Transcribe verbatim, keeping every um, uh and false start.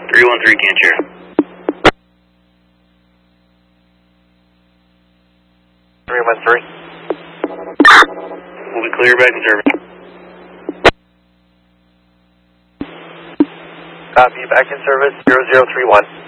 three one three, can't share. three one three. We'll be clear back in service. Copy, back in service, zero zero three one.